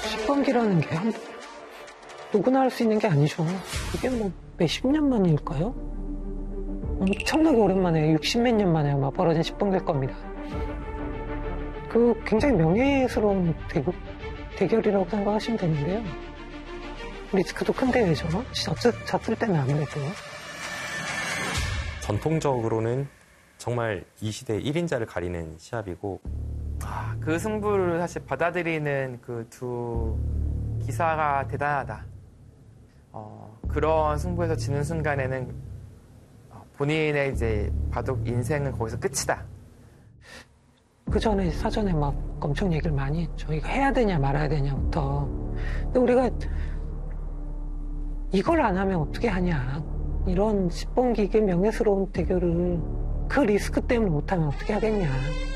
10번기라는 게 누구나 할 수 있는 게 아니죠. 이게 뭐 몇십 년 만일까요? 엄청나게 오랜만에 60몇 년 만에 아마 벌어진 10번기일 겁니다. 그 굉장히 명예스러운 대결이라고 생각하시면 되는데요. 리스크도 큰 대회죠. 졌을 때는 아무래도. 전통적으로는 정말 이 시대의 1인자를 가리는 시합이고 그 승부를 사실 받아들이는 그 두 기사가 대단하다. 그런 승부에서 지는 순간에는 본인의 이제 바둑 인생은 거기서 끝이다. 그 전에 사전에 막 엄청 얘기를 많이 했죠. 이거 해야 되냐 말아야 되냐부터. 근데 우리가 이걸 안 하면 어떻게 하냐. 이런 10번기의 명예스러운 대결을 그 리스크 때문에 못하면 어떻게 하겠냐.